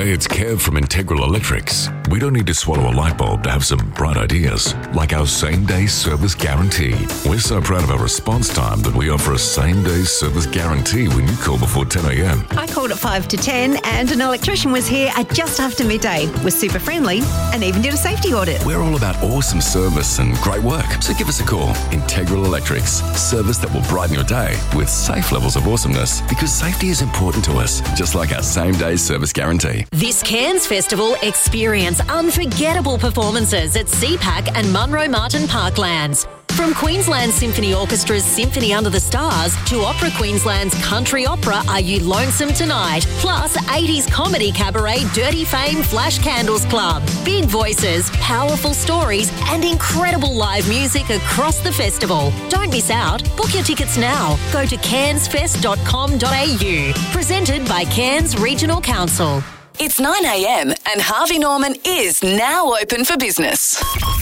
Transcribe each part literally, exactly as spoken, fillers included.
Hey, it's Kev from Integral Electrics. We don't need to swallow a light bulb to have some bright ideas, like our same-day service guarantee. We're so proud of our response time that we offer a same-day service guarantee when you call before ten a.m. I called at five to ten and an electrician was here at just after midday, was super friendly and even did a safety audit. We're all about awesome service and great work, so give us a call. Integral Electrics, service that will brighten your day with safe levels of awesomeness, because safety is important to us, just like our same-day service guarantee. This Cairns Festival, experience unforgettable performances at C PAC and Munro Martin Parklands. From Queensland Symphony Orchestra's Symphony Under the Stars to Opera Queensland's country opera Are You Lonesome Tonight? Plus eighties comedy cabaret Dirty Fame Flash Candles Club. Big voices, powerful stories and incredible live music across the festival. Don't miss out. Book your tickets now. Go to cairns fest dot com dot a u. Presented by Cairns Regional Council. It's nine a.m. and Harvey Norman is now open for business.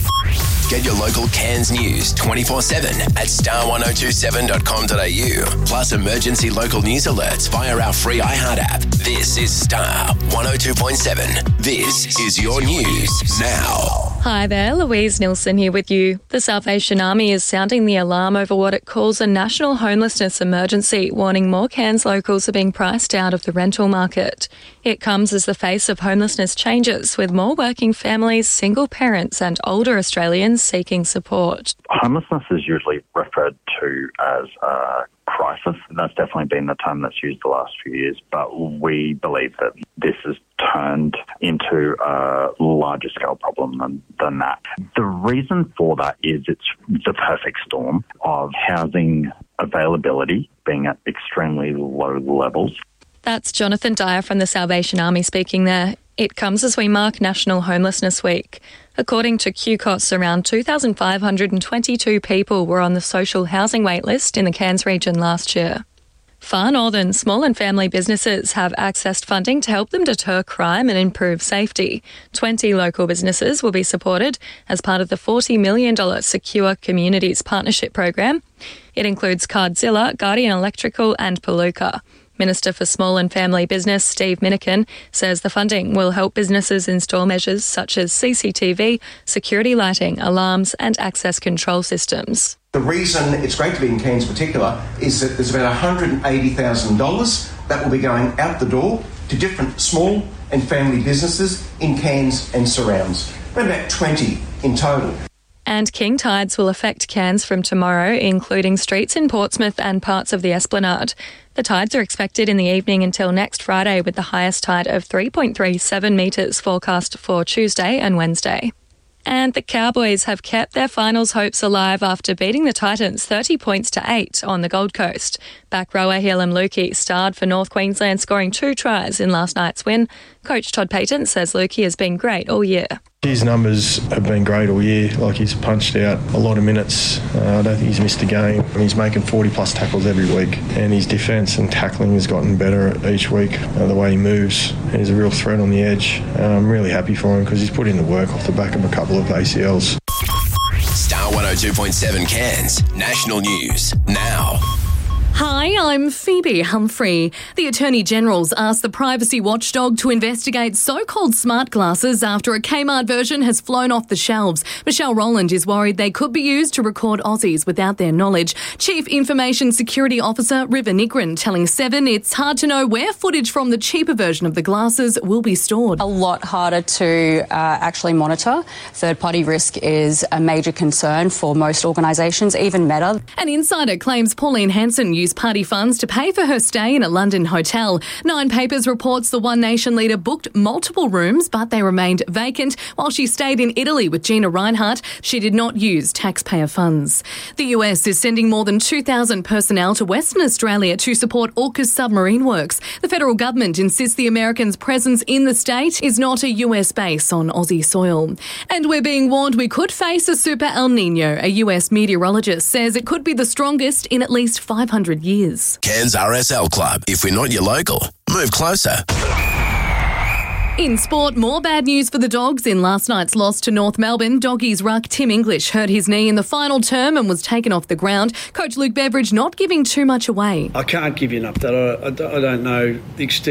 Get your local Cairns news twenty-four seven at star ten twenty-seven dot com dot a u. Plus emergency local news alerts via our free iHeart app. This is Star one oh two point seven. This is your news now. Hi there, Louise Nilsson here with you. The Salvation Army is sounding the alarm over what it calls a national homelessness emergency, warning more Cairns locals are being priced out of the rental market. It comes as the face of homelessness changes, with more working families, single parents and older Australians seeking support. Homelessness is usually referred to as a crisis. That's definitely been the term that's used the last few years, but we believe that this has turned into a larger scale problem than, than that. The reason for that is it's the perfect storm of housing availability being at extremely low levels. That's Jonathan Dyer from the Salvation Army speaking there. It comes as we mark National Homelessness Week. According to Q C O S, around two thousand five hundred twenty-two people were on the social housing waitlist in the Cairns region last year. Far northern small and family businesses have accessed funding to help them deter crime and improve safety. twenty local businesses will be supported as part of the forty million dollars Secure Communities Partnership Program. It includes Cardzilla, Guardian Electrical and Palooka. Minister for Small and Family Business, Steve Minikin, says the funding will help businesses install measures such as C C T V, security lighting, alarms and access control systems. The reason it's great to be in Cairns in particular is that there's about one hundred eighty thousand dollars that will be going out the door to different small and family businesses in Cairns and surrounds. About twenty in total. And king tides will affect Cairns from tomorrow, including streets in Portsmouth and parts of the Esplanade. The tides are expected in the evening until next Friday, with the highest tide of three point three seven metres forecast for Tuesday and Wednesday. And the Cowboys have kept their finals hopes alive after beating the Titans thirty points to eight on the Gold Coast. Back rower Heilum Lukey starred for North Queensland, scoring two tries in last night's win. Coach Todd Payton says Lukey has been great all year. His numbers have been great all year. Like, he's punched out a lot of minutes. Uh, I don't think he's missed a game. He's making forty plus tackles every week, and his defence and tackling has gotten better each week. Uh, the way he moves, he's a real threat on the edge. Uh, I'm really happy for him because he's put in the work off the back of a couple of A C Ls. Star one oh two point seven Cairns National News now. Hi, I'm Phoebe Humphrey. The Attorney-General's asked the privacy watchdog to investigate so-called smart glasses after a Kmart version has flown off the shelves. Michelle Rowland is worried they could be used to record Aussies without their knowledge. Chief Information Security Officer River Nigrin telling Seven it's hard to know where footage from the cheaper version of the glasses will be stored. A lot harder to uh, actually monitor. Third-party risk is a major concern for most organisations, even Meta. An insider claims Pauline Hanson used party funds to pay for her stay in a London hotel. Nine Papers reports the One Nation leader booked multiple rooms, but they remained vacant while she stayed in Italy with Gina Reinhardt. She did not use taxpayer funds. The U S is sending more than two thousand personnel to Western Australia to support AUKUS submarine works. The federal government insists the Americans' presence in the state is not a U S base on Aussie soil. And we're being warned we could face a super El Nino. A U S meteorologist says it could be the strongest in at least five hundred years. Cairns R S L Club. If we're not your local, move closer. In sport, more bad news for the Dogs in last night's loss to North Melbourne. Doggies ruck Tim English hurt his knee in the final term and was taken off the ground. Coach Luke Beveridge not giving too much away. I can't give you an update. I, I, I don't know the extent